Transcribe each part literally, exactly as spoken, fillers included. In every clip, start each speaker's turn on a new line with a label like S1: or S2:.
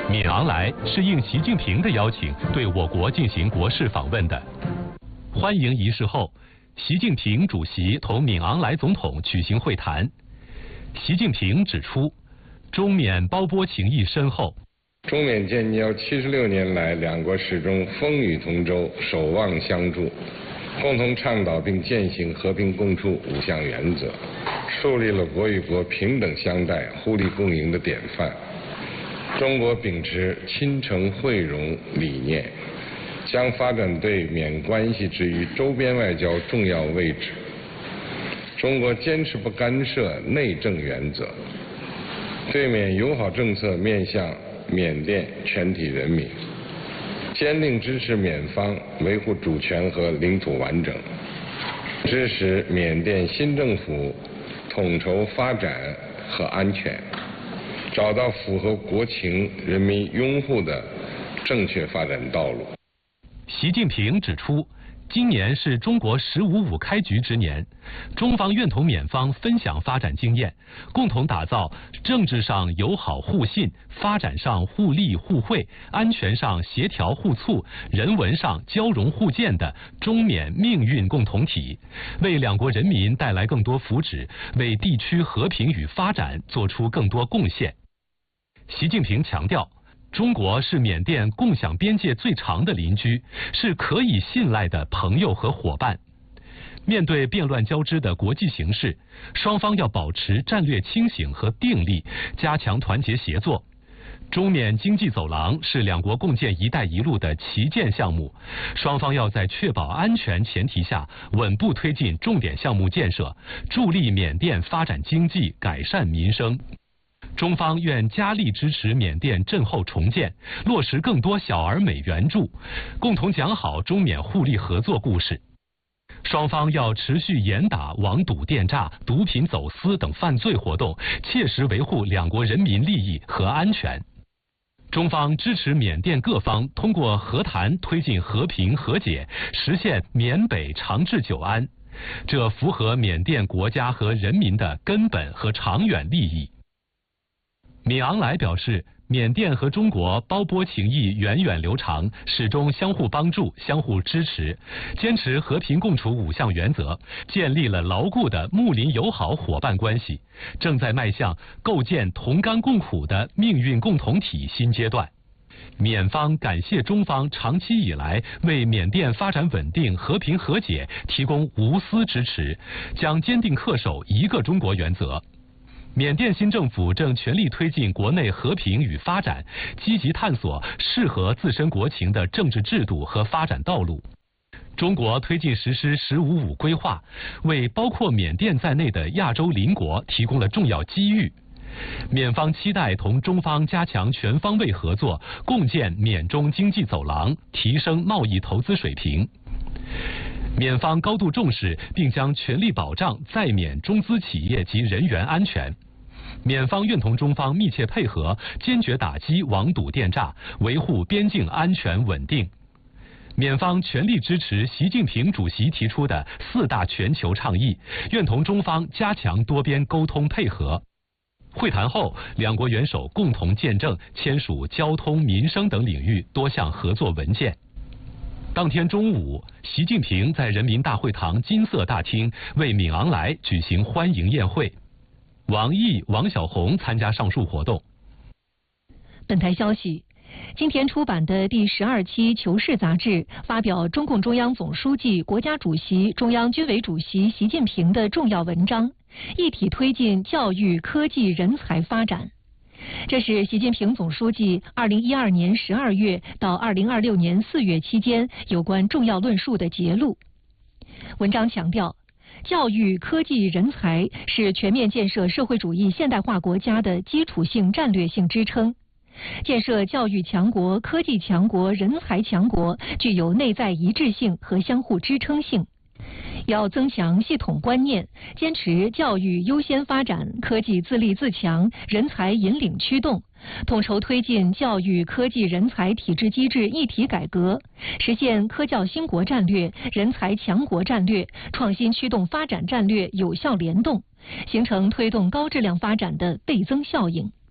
S1: 敏昂莱是应习近平的邀请对我国进行国事访问的。欢迎仪式后，习近平主席同敏昂莱总统举行会谈。习近平指出，中缅胞波情谊深厚。
S2: 中缅建交七十六年来，两国始终风雨同舟，守望相助，共同倡导并践行和平共处五项原则，树立了国与国平等相待、互利共赢的典范。中国秉持亲诚惠容理念，将发展对缅关系置于周边外交重要位置。中国坚持不干涉内政原则，对缅友好政策面向缅甸全体人民，坚定支持缅方维护主权和领土完整，支持缅甸新政府统筹发展和安全，找到符合国情、人民拥护的正确发展道路。
S1: 习近平指出，今年是中国“十五五”开局之年，中方愿同缅方分享发展经验，共同打造政治上友好互信、发展上互利互惠、安全上协调互促、人文上交融互鉴的中缅命运共同体，为两国人民带来更多福祉，为地区和平与发展做出更多贡献。习近平强调，中国是缅甸共享边界最长的邻居，是可以信赖的朋友和伙伴。面对变乱交织的国际形势，双方要保持战略清醒和定力，加强团结协作。中缅经济走廊是两国共建“一带一路”的旗舰项目，双方要在确保安全前提下，稳步推进重点项目建设，助力缅甸发展经济、改善民生。中方愿加力支持缅甸震后重建，落实更多小而美援助，共同讲好中缅互利合作故事。双方要持续严打网赌电诈、毒品走私等犯罪活动，切实维护两国人民利益和安全。中方支持缅甸各方通过和谈推进和平和解，实现缅北长治久安，这符合缅甸国家和人民的根本和长远利益。敏昂莱表示，缅甸和中国胞波情谊源远流长，始终相互帮助、相互支持，坚持和平共处五项原则，建立了牢固的睦邻友好伙伴关系，正在迈向构建同甘共苦的命运共同体新阶段。缅方感谢中方长期以来为缅甸发展稳定、和平和解提供无私支持，将坚定恪守一个中国原则。缅甸新政府正全力推进国内和平与发展，积极探索适合自身国情的政治制度和发展道路。中国推进实施“十五五”规划，为包括缅甸在内的亚洲邻国提供了重要机遇。缅方期待同中方加强全方位合作，共建缅中经济走廊，提升贸易投资水平。缅方高度重视并将全力保障在缅中资企业及人员安全。缅方愿同中方密切配合，坚决打击网赌电诈，维护边境安全稳定。缅方全力支持习近平主席提出的四大全球倡议，愿同中方加强多边沟通配合。会谈后，两国元首共同见证签署交通、民生等领域多项合作文件。当天中午，习近平在人民大会堂金色大厅为敏昂莱举行欢迎宴会。王毅、王晓红参加上述活动。
S3: 本台消息，今天出版的第十二期《求是》杂志发表中共中央总书记、国家主席、中央军委主席习近平的重要文章，一体推进教育、科技、人才发展。这是习近平总书记二零一二年十二月到二零二六年四月期间有关重要论述的节录。文章强调，教育、科技、人才是全面建设社会主义现代化国家的基础性战略性支撑。建设教育强国、科技强国、人才强国具有内在一致性和相互支撑性。要增强系统观念，坚持教育优先发展、科技自立自强、人才引领驱动，统筹推进教育、科技、人才体制机制一体改革，实现科教兴国战略、人才强国战略、创新驱动发展战略有效联动，形成推动高质量发展的倍增效应。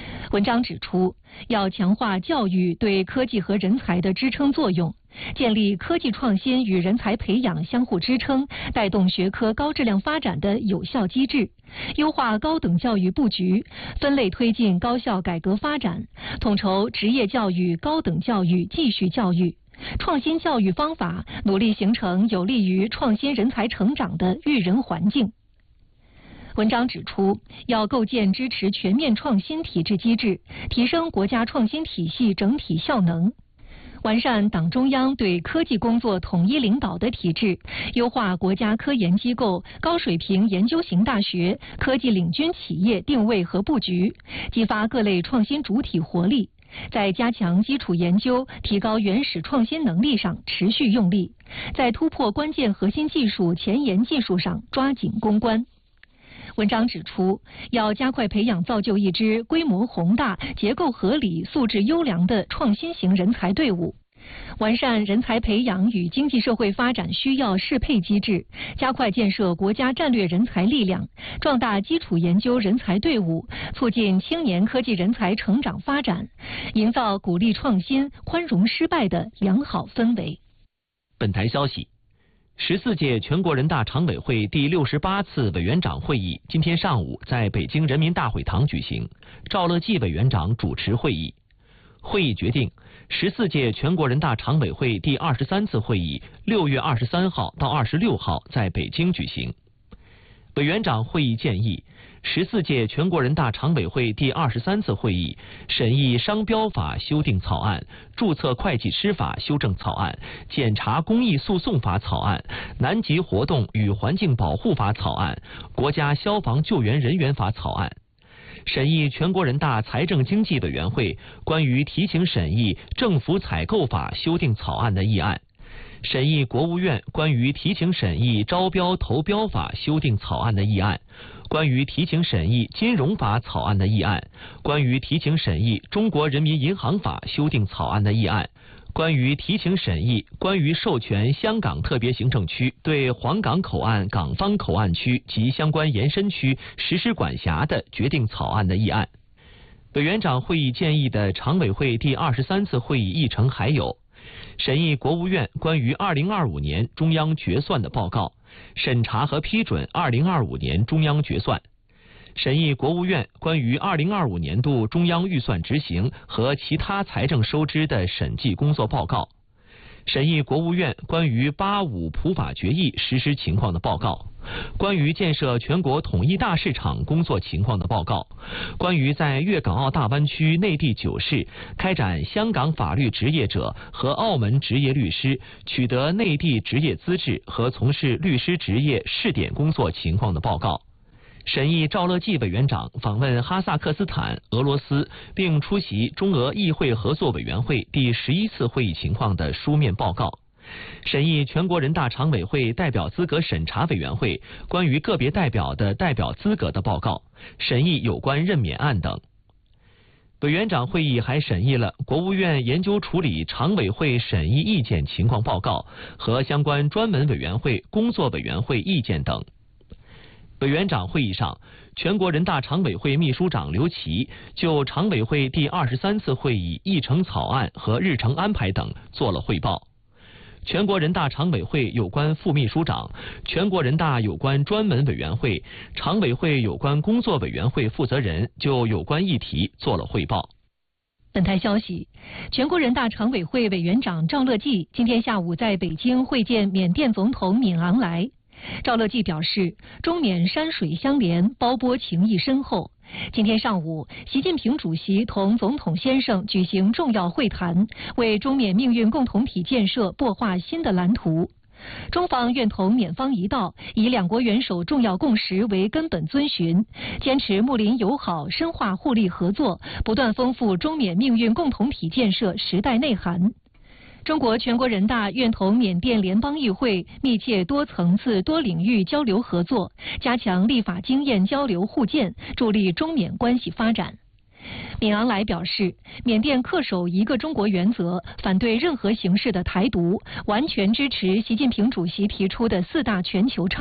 S3: 文章指出，要强化教育对科技和人才的支撑作用，建立科技创新与人才培养相互支撑、带动学科高质量发展的有效机制，优化高等教育布局，分类推进高校改革发展，统筹职业教育、高等教育、继续教育，创新教育方法，努力形成有利于创新人才成长的育人环境。文章指出，要构建支持全面创新体制机制，提升国家创新体系整体效能，完善党中央对科技工作统一领导的体制，优化国家科研机构、高水平研究型大学、科技领军企业定位和布局，激发各类创新主体活力，在加强基础研究、提高原始创新能力上持续用力，在突破关键核心技术、前沿技术上抓紧攻关。文章指出，要加快培养造就一支规模宏大、结构合理、素质优良的创新型人才队伍，完善人才培养与经济社会发展需要适配机制，加快建设国家战略人才力量，壮大基础研究人才队伍，促进青年科技人才成长发展，营造鼓励创新、宽容失败的良好氛围。
S4: 本台消息，十四届全国人大常委会第六十八次委员长会议今天上午在北京人民大会堂举行，赵乐际委员长主持会议。会议决定，十四届全国人大常委会第二十三次会议六月二十三号到二十六号在北京举行。委员长会议建议，十四届全国人大常委会第二十三次会议审议商标法修订草案、注册会计师法修正草案、检察公益诉讼法草案、南极活动与环境保护法草案、国家消防救援人员法草案。审议全国人大财政经济委员会关于提请审议政府采购法修订草案的议案。审议国务院关于提请审议招标投标法修订草案的议案，关于提请审议金融法草案的议案，关于提请审议中国人民银行法修订草案的议案，关于提请审议关于授权香港特别行政区对黄港口岸港方口岸区及相关延伸区实施管辖的决定草案的议案。委员长会议建议的常委会第二十三次会议议程还有：审议国务院关于二零二五年中央决算的报告，审查和批准二零二五年中央决算；审议国务院关于二零二五年度中央预算执行和其他财政收支的审计工作报告；审议国务院关于八五普法决议实施情况的报告；关于建设全国统一大市场工作情况的报告；关于在粤港澳大湾区内地九市开展香港法律职业者和澳门职业律师取得内地职业资质和从事律师职业试点工作情况的报告；审议赵乐际委员长访问哈萨克斯坦、俄罗斯并出席中俄议会合作委员会第十一次会议情况的书面报告；审议全国人大常委会代表资格审查委员会关于个别代表的代表资格的报告，审议有关任免案等。委员长会议还审议了国务院研究处理常委会审议意见情况报告和相关专门委员会、工作委员会意见等。委员长会议上，全国人大常委会秘书长刘奇就常委会第二十三次会议议程草案和日程安排等做了汇报。全国人大常委会有关副秘书长、全国人大有关专门委员会、常委会有关工作委员会负责人就有关议题做了汇报。
S3: 本台消息，全国人大常委会委员长赵乐际今天下午在北京会见缅甸总统敏昂莱。赵乐际表示，中缅山水相连，胞波情谊深厚。今天上午，习近平主席同总统先生举行重要会谈，为中缅命运共同体建设擘画新的蓝图。中方愿同缅方一道，以两国元首重要共识为根本遵循，坚持睦邻友好，深化互利合作，不断丰富中缅命运共同体建设时代内涵。中国全国人大愿同缅甸联邦议会密切多层次、多领域交流合作，加强立法经验交流互鉴，助力中缅关系发展。敏昂莱表示，缅甸恪守一个中国原则，反对任何形式的台独，完全支持习近平主席提出的四大全球倡议，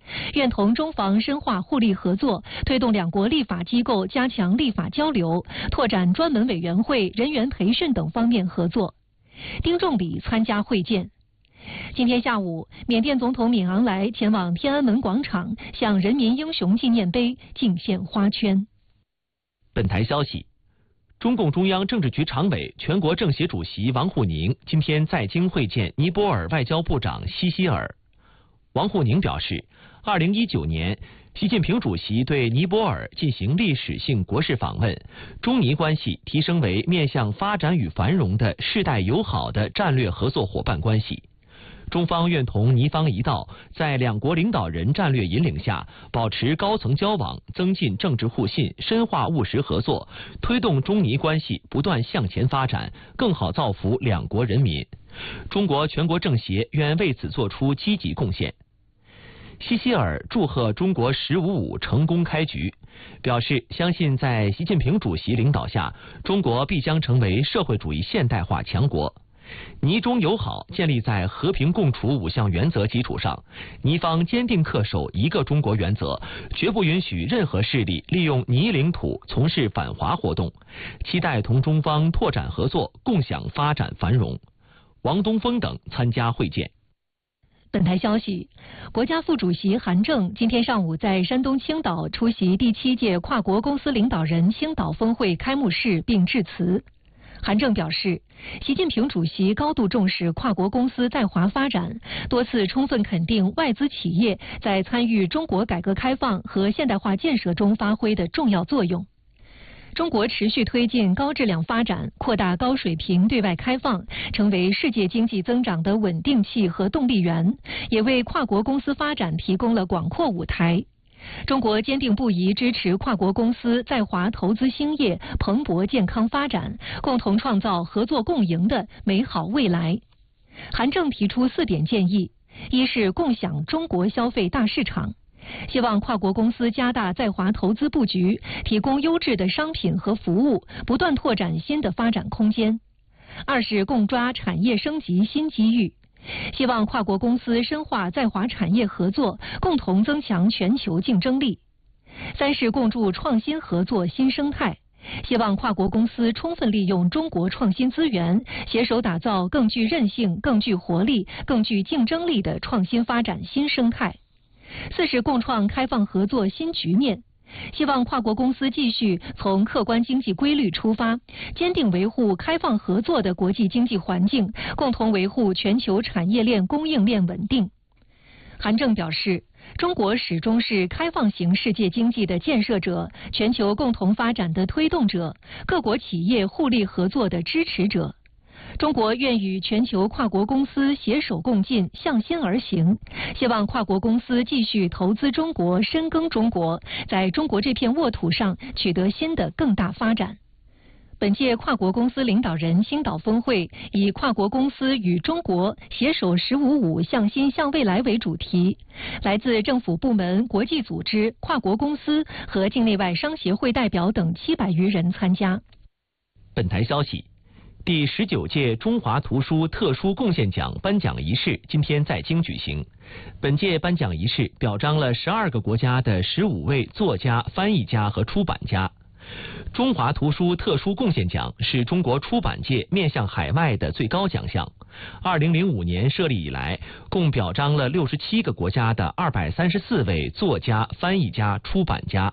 S3: 愿同中方深化互利合作，推动两国立法机构加强立法交流，拓展专门委员会、人员培训等方面合作。丁仲礼参加会见。今天下午，缅甸总统敏昂莱前往天安门广场，向人民英雄纪念碑敬献花圈。
S4: 本台消息，中共中央政治局常委、全国政协主席王沪宁今天在京会见尼泊尔外交部长西希尔。王沪宁表示，二零一九年，习近平主席对尼泊尔进行历史性国事访问，中尼关系提升为面向发展与繁荣的世代友好的战略合作伙伴关系。中方愿同尼方一道，在两国领导人战略引领下，保持高层交往，增进政治互信，深化务实合作，推动中尼关系不断向前发展，更好造福两国人民。中国全国政协愿为此作出积极贡献。西希尔祝贺中国“十五五”成功开局，表示相信在习近平主席领导下，中国必将成为社会主义现代化强国。尼中友好建立在和平共处五项原则基础上，尼方坚定恪守一个中国原则，绝不允许任何势力利用尼领土从事反华活动，期待同中方拓展合作，共享发展繁荣。王东峰等参加会见。
S3: 本台消息，国家副主席韩正今天上午在山东青岛出席第七届跨国公司领导人青岛峰会开幕式并致辞。韩正表示，习近平主席高度重视跨国公司在华发展，多次充分肯定外资企业在参与中国改革开放和现代化建设中发挥的重要作用。中国持续推进高质量发展，扩大高水平对外开放，成为世界经济增长的稳定器和动力源，也为跨国公司发展提供了广阔舞台。中国坚定不移支持跨国公司在华投资兴业，蓬勃健康发展，共同创造合作共赢的美好未来。韩正提出四点建议：一是共享中国消费大市场，希望跨国公司加大在华投资布局，提供优质的商品和服务，不断拓展新的发展空间。二是共抓产业升级新机遇，希望跨国公司深化在华产业合作，共同增强全球竞争力。三是共筑创新合作新生态，希望跨国公司充分利用中国创新资源，携手打造更具韧性、更具活力、更具竞争力的创新发展新生态。四是共创开放合作新局面，希望跨国公司继续从客观经济规律出发，坚定维护开放合作的国际经济环境，共同维护全球产业链供应链稳定。韩正表示，中国始终是开放型世界经济的建设者，全球共同发展的推动者，各国企业互利合作的支持者。中国愿与全球跨国公司携手共进，向心而行，希望跨国公司继续投资中国，深耕中国，在中国这片沃土上取得新的更大发展。本届跨国公司领导人青岛峰会以跨国公司与中国携手十五五向心向未来为主题，来自政府部门、国际组织、跨国公司和境内外商协会代表等七百余人参加。
S4: 本台消息，第十九届中华图书特殊贡献奖颁奖仪式今天在京举行。本届颁奖仪式表彰了十二个国家的十五位作家、翻译家和出版家。中华图书特殊贡献奖是中国出版界面向海外的最高奖项。二零零五年设立以来，共表彰了六十七个国家的二百三十四位作家、翻译家、出版家。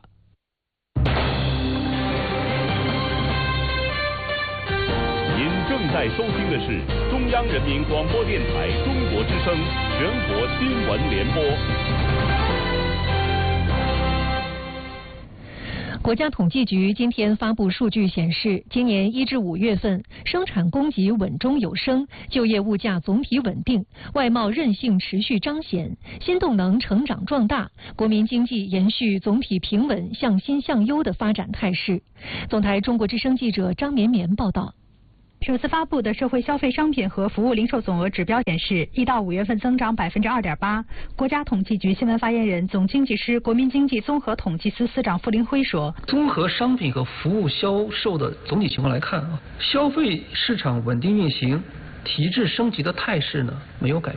S5: 您正在收听的是中央人民广播电台中国之声全国新闻联播。
S3: 国家统计局今天发布数据显示，今年一至五月份，生产供给稳中有升，就业物价总体稳定，外贸韧性持续彰显，新动能成长壮大，国民经济延续总体平稳、向新向优的发展态势。总台中国之声记者张绵绵报道。
S6: 首次发布的社会消费商品和服务零售总额指标显示，一到五月份增长百分之二点八。国家统计局新闻发言人、总经济师、国民经济综合统计司司长傅林辉说：“
S7: 综合商品和服务销售的总体情况来看啊，消费市场稳定运行、提质升级的态势呢没有改变。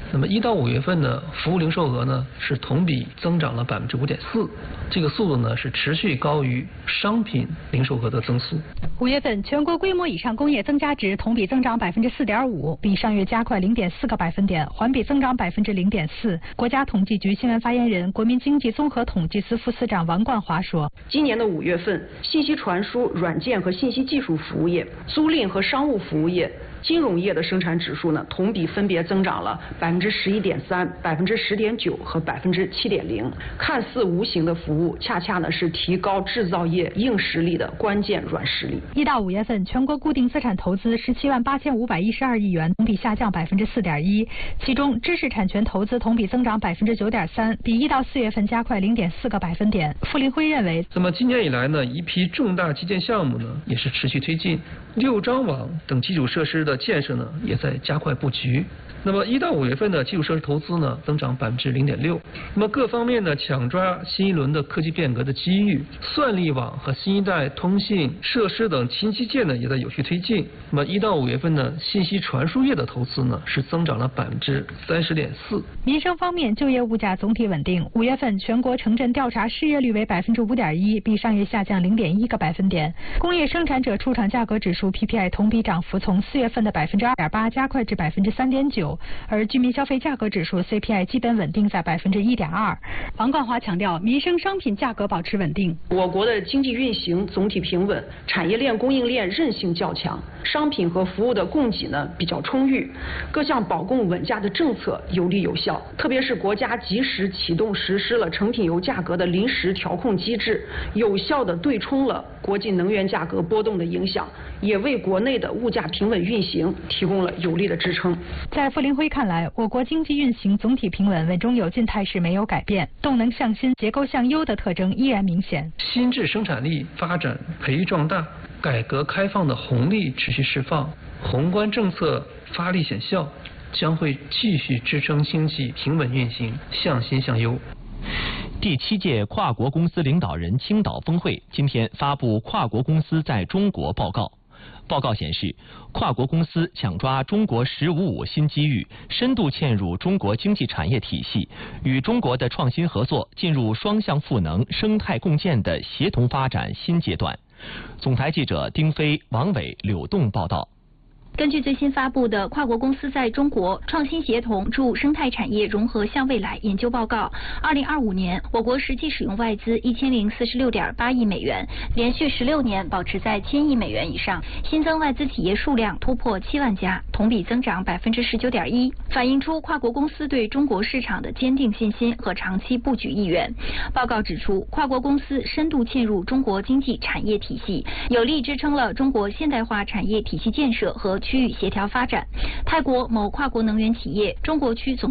S7: 那么一到五月份呢，服务零售额呢是同比增长了百分之五点四，这个速度呢是持续高于商品零售额的增速。
S6: 五月份全国规模以上工业增加值同比增长百分之四点五，比上月加快零点四个百分点，环比增长百分之零点四。国家统计局新闻发言人、国民经济综合统计司副司长王冠华说：“
S8: 今年的五月份，信息传输、软件和信息技术服务业、租赁和商务服务业、金融业的生产指数呢，同比分别增长了百分之十一点三、百分之十点九和百分之七点零。看似无形的服务，恰恰呢是提高制造业硬实力的关键软实力。”
S6: 一到五月份，全国固定资产投资十七万八千五百一十二亿元，同比下降百分之四点一。其中，知识产权投资同比增长百分之九点三，比一到四月份加快零点四个百分点。傅林辉认为，
S7: 那么今年以来呢，一批重大基建项目呢也是持续推进，六张网等基础设施的建设呢也在加快布局。那么一到五月份的基础设施投资呢增长百分之零点六。那么各方面呢抢抓新一轮的科技变革的机遇，算力网和新一代通信设施等新基建呢也在有序推进。那么一到五月份呢，信息传输业的投资呢是增长了百分之三十点四。
S6: 民生方面，就业物价总体稳定。五月份全国城镇调查失业率为百分之五点一，比上月下降零点一个百分点。工业生产者出厂价格指数 P P I 同比涨幅从四月份的百分之二点八加快至百分之三点九，而居民消费价格指数 C P I 基本稳定在百分之一点二。王冠华强调，民生商品价格保持稳定。
S8: 我国的经济运行总体平稳，产业链供应链韧性较强，商品和服务的供给呢比较充裕，各项保供稳价的政策有力有效。特别是国家及时启动实施了成品油价格的临时调控机制，有效地对冲了国际能源价格波动的影响，也为国内的物价平稳运行提供了有力的支撑。
S6: 在傅林辉看来，我国经济运行总体平稳，稳中有进态势没有改变，动能向新、结构向优的特征依然明显。
S7: 新质生产力发展培育壮大，改革开放的红利持续释放，宏观政策发力显效，将会继续支撑经济平稳运行，向新向优。
S4: 第七届跨国公司领导人青岛峰会今天发布跨国公司在中国报告。报告显示，跨国公司抢抓中国“十五五”新机遇，深度嵌入中国经济产业体系，与中国的创新合作进入双向赋能、生态共建的协同发展新阶段。总台记者丁飞、王伟、柳栋报道。
S9: 根据最新发布的《跨国公司在中国创新协同助生态产业融合向未来》研究报告，二零二五年我国实际使用外资一千零四十六点八亿美元，连续十六年保持在千亿美元以上，新增外资企业数量突破七万家，同比增长百分之十九点一，反映出跨国公司对中国市场的坚定信心和长期布局意愿。报告指出，跨国公司深度嵌入中国经济产业体系，有力支撑了中国现代化产业体系建设和区域协调发展。泰国某跨国能源企业中国区总